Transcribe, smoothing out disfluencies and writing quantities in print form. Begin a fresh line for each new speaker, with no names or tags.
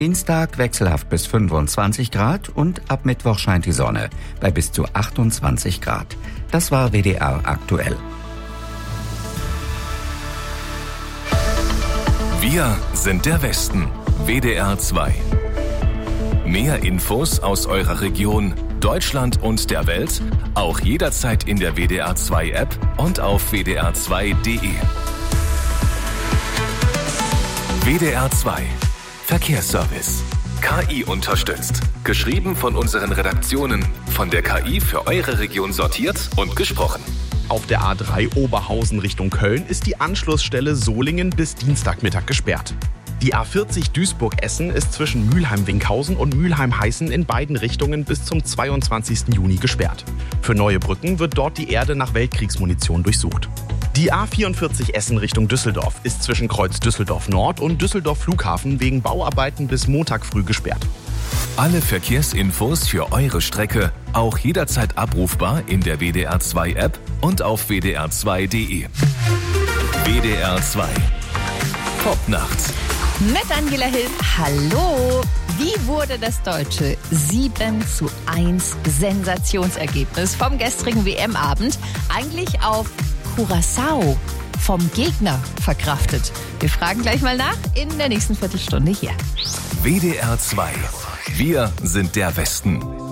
Dienstag wechselhaft bis 25 Grad und ab Mittwoch scheint die Sonne bei bis zu 28 Grad. Das war WDR aktuell.
Wir sind der Westen. WDR 2. Mehr Infos aus eurer Region, Deutschland und der Welt, auch jederzeit in der WDR 2 App und auf wdr2.de. WDR 2. Verkehrsservice. KI unterstützt. Geschrieben von unseren Redaktionen. Von der KI für eure Region sortiert und gesprochen.
Auf der A3 Oberhausen Richtung Köln ist die Anschlussstelle Solingen bis Dienstagmittag gesperrt. Die A40 Duisburg-Essen ist zwischen Mülheim-Winkhausen und Mülheim-Heißen in beiden Richtungen bis zum 22. Juni gesperrt. Für neue Brücken wird dort die Erde nach Weltkriegsmunition durchsucht. Die A44 Essen Richtung Düsseldorf ist zwischen Kreuz Düsseldorf Nord und Düsseldorf Flughafen wegen Bauarbeiten bis Montag früh gesperrt.
Alle Verkehrsinfos für eure Strecke auch jederzeit abrufbar in der WDR 2 App und auf wdr2.de. WDR 2. Top nachts.
Mit Angela Hill. Hallo! Wie wurde das deutsche 7:1 Sensationsergebnis vom gestrigen WM-Abend eigentlich auf Curaçao vom Gegner verkraftet? Wir fragen gleich mal nach in der nächsten Viertelstunde hier.
WDR 2. Wir sind der Westen.